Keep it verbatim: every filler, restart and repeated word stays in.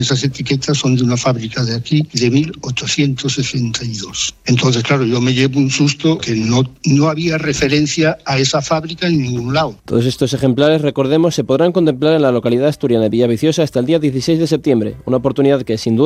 Esas etiquetas son de una fábrica de aquí de mil ochocientos sesenta y dos. Entonces, claro, yo me llevo un susto que no, no había referencia a esa fábrica en ningún lado. Todos estos ejemplares, recordemos, se podrán contemplar en la localidad asturiana de Villaviciosa hasta el día dieciséis de septiembre, una oportunidad que sin duda